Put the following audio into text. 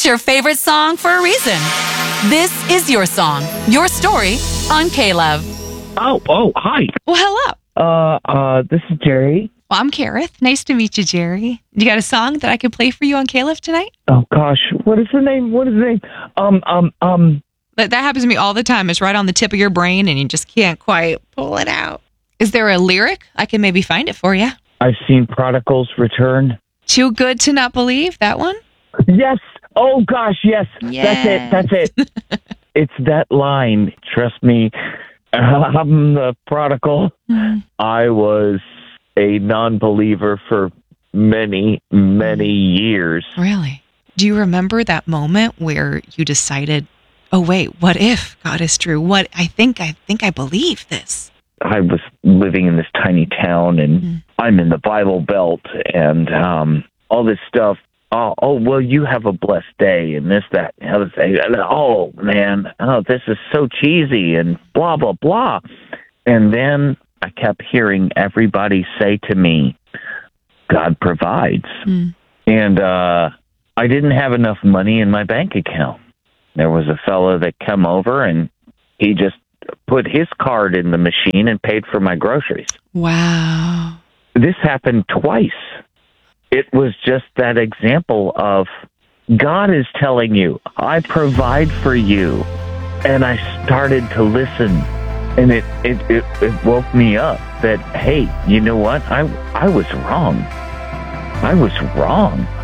It's your favorite song for a reason. This is your song, your story on K-Love. Hi. Well, hello. This is Jerry. Well, I'm Kareth. Nice to meet you, Jerry. You got a song that I could play for you on K-Love tonight? Oh gosh, what is the name? That happens to me all the time. It's right on the tip of your brain, and you just can't quite pull it out. Is there a lyric? I can maybe find it for you. I've seen Prodigals Return. Too Good to Not Believe, that one? Yes. Oh gosh, yes. Yes. That's it. It's that line. Trust me, I'm the prodigal. I was a non-believer for many, many years. Really? Do you remember that moment where you decided, oh wait, what if God is true? What I think I believe this. I was living in this tiny town, and I'm in the Bible Belt, and all this stuff. Oh, well, you have a blessed day, and this, that, and the other thing. Oh, man, this is so cheesy, and blah, blah, blah. And then I kept hearing everybody say to me, God provides. And I didn't have enough money in my bank account. There was a fellow that came over, and he just put his card in the machine and paid for my groceries. Wow. This happened twice. It was just that example of God is telling you, I provide for you. And I started to listen, and it woke me up that, hey, you know what? I was wrong. I was wrong.